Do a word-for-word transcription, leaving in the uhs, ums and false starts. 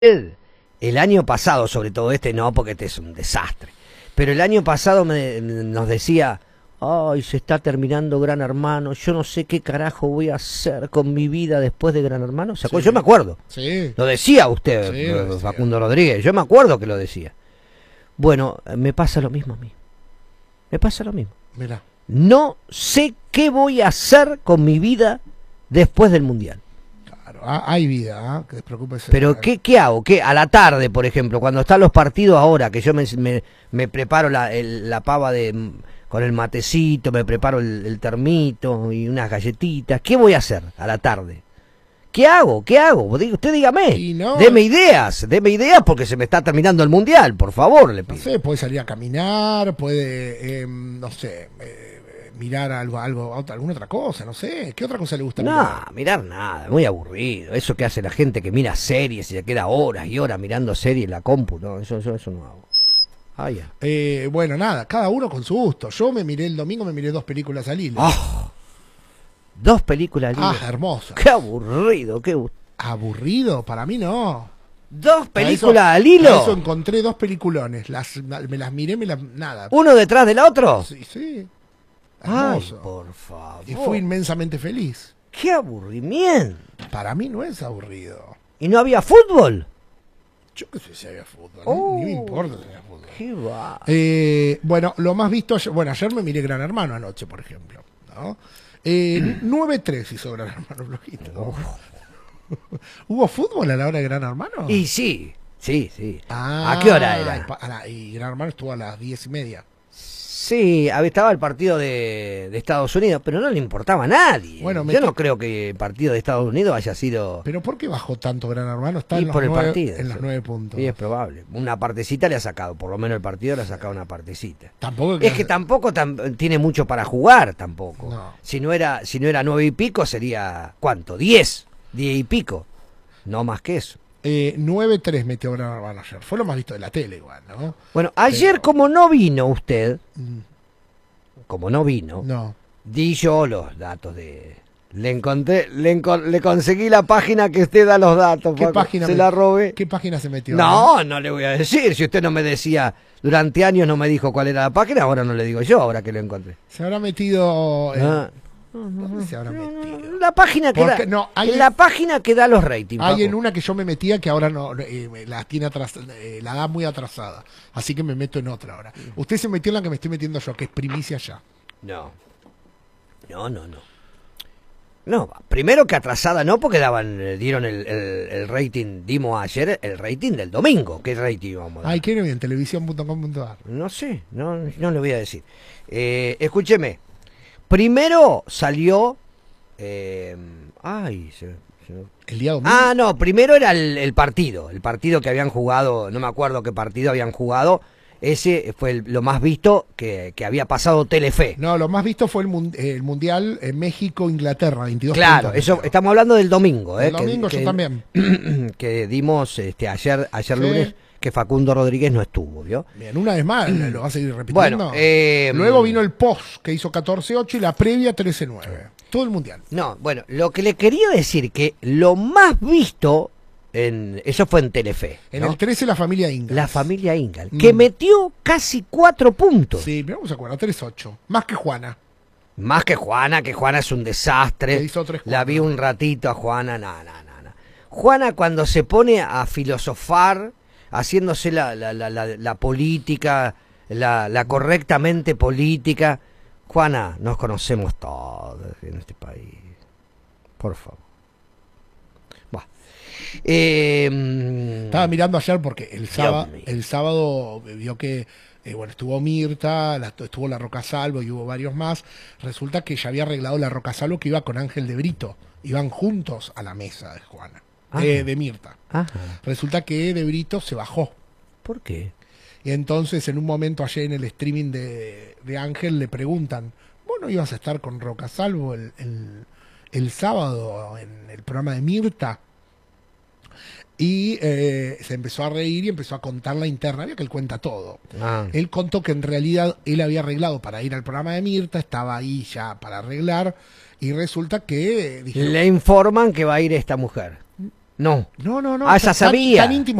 El, el año pasado, sobre todo este no, porque este es un desastre, pero el año pasado me, nos decía, ay, se está terminando Gran Hermano, yo no sé qué carajo voy a hacer con mi vida después de Gran Hermano. ¿Se acuerda? Sí. Yo me acuerdo. Sí. Lo decía usted, Sí, lo decía. Facundo Rodríguez, yo me acuerdo que lo decía. Bueno, me pasa lo mismo a mí. Me pasa lo mismo. Mirá. No sé qué voy a hacer con mi vida después del Mundial. Claro, hay vida, ¿eh? Que despreocúpese. Pero ¿qué, ¿qué hago? ¿Qué? A la tarde, por ejemplo, cuando están los partidos ahora, que yo me, me, me preparo la, el, la pava de con el matecito, me preparo el, el termito y unas galletitas. ¿Qué voy a hacer a la tarde? ¿Qué hago? ¿Qué hago? Usted dígame. Y no, deme ideas, deme ideas porque se me está terminando el Mundial, por favor, le pido. No sé, puede salir a caminar, puede, eh, no sé, eh, mirar algo, algo, alguna otra cosa, no sé. ¿Qué otra cosa le gusta No, mirar? mirar nada, muy aburrido. Eso que hace la gente que mira series y se queda horas y horas mirando series en la compu, no, eso, eso, eso no hago. Ah, ya. Eh, bueno, nada, cada uno con su gusto. Yo me miré el domingo, me miré dos películas al hilo. Oh, dos películas al hilo. Ah, hermoso. Qué aburrido, qué bu- Aburrido, para mí no. Dos Para películas eso- al hilo. para eso encontré dos peliculones. Las, me las miré, me las. Nada. ¿Uno detrás del otro? Sí, sí. Ay, Hermoso. por favor. Y fui inmensamente feliz. Qué aburrimiento. Para mí no es aburrido. ¿Y no había fútbol? Yo qué sé si había fútbol. Oh, Ni me importa si había fútbol. Qué va. Eh, bueno, lo más visto, ayer- bueno, ayer me miré Gran Hermano anoche, por ejemplo, ¿no? Eh, nueve tres hizo Gran Hermano flojito, ¿no? ¿Hubo fútbol a la hora de Gran Hermano? Y sí, sí, sí. Ah, ¿A qué hora era? Y, pa- a la- y Gran Hermano estuvo a las diez y media. Sí, había- estaba el partido de, de Estados Unidos, pero no le importaba a nadie. Bueno, me Yo to- no creo que el partido de Estados Unidos haya sido... ¿Pero por qué bajó tanto Gran Hermano? Está Y en, los por el nueve, partido, en los sí. nueve puntos. Sí, es probable. Una partecita le ha sacado, por lo menos el partido le ha sacado una partecita. Tampoco Es que tampoco tam- tiene mucho para jugar, tampoco. No. Si no era si no era nueve y pico, sería, ¿cuánto? Diez, diez y pico. No más que eso. Eh, nueve tres metió Gran Hermano ayer. Fue lo más visto de la tele igual, ¿no? Bueno, ayer Pero- como no vino usted, Mm, como no vino, No. di yo los datos de... Le encontré, le, encon- le conseguí la página que usted da los datos, ¿Qué Paco. página Se me- la robé. ¿Qué página se metió? No, no le voy a decir. Si usted no me decía, durante años no me dijo cuál era la página, ahora no le digo yo, ahora que lo encontré. Se habrá metido. en- Ah, ¿Dónde se habrá metido? la página que Porque- da, no, hay- la página que da los ratings. Hay Paco. en una que yo me metía que ahora no eh, me- la tiene atras, eh, la da muy atrasada, así que me meto en otra ahora. Usted se metió en la que me estoy metiendo yo, que es primicia ya. No. No, no, no. No, primero que atrasada no, porque daban, eh, dieron el, el, el rating, dimos ayer el rating del domingo. ¿Qué rating vamos a dar? Ay, qué bien, televisión punto com punto a r. No sé, no, no le voy a decir. Eh, escúcheme. Primero salió... eh, ay, se, se- El día domingo. Ah, no, primero era el, el partido. El partido que habían jugado, no me acuerdo qué partido habían jugado. Ese fue el- lo más visto que, que había pasado Telefe. No, lo más visto fue el, mun- eh, el Mundial en México-Inglaterra, veintidós Claro, puntos, eso metió. estamos hablando del domingo, ¿eh? El domingo que, yo que- también. que dimos este ayer ayer Sí. lunes que Facundo Rodríguez no estuvo, ¿vio? Bien, una vez más, lo va a seguir repitiendo. Bueno, eh, luego vino el post, que hizo catorce ocho, y la previa trece nueve. Todo el Mundial. No, bueno, lo que le quería decir que lo más visto en eso fue en Telefe, En ¿no? el trece la familia Inga. La familia Ingal, que Mm. metió casi cuatro puntos. Sí, pero vamos a acuerdo, tres ocho. Más que Juana. Más que Juana, que Juana es un desastre. Le hizo tres La cuatro. vi un ratito a Juana, no, no, no, no. Juana cuando se pone a filosofar, haciéndose la, la, la, la, la política, la, la correctamente política. Juana, nos conocemos todos en este país. Por favor. Buah. Eh, Estaba mirando ayer porque el sábado, mío. el sábado vio que eh, bueno, estuvo Mirta, la- estuvo la Roca Salvo y hubo varios más. Resulta que ya había arreglado la Roca Salvo que iba con Ángel de Brito. Iban juntos a la mesa de Juana, Ah. eh, de Mirta. Ajá. Resulta que de Brito se bajó. ¿Por qué? Y entonces en un momento ayer en el streaming de, de Ángel le preguntan, ¿vos no ibas a estar con Roca Salvo el, el, el sábado en el programa de Mirta? Y eh, se empezó a reír y empezó a contar la interna, vio que él cuenta todo. Ah. Él contó que en realidad él había arreglado para ir al programa de Mirta, estaba ahí ya para arreglar, y resulta que dijeron, Le informan que va a ir esta mujer. No. No, no, no. Ah, ya tan- sabía. Tan íntimo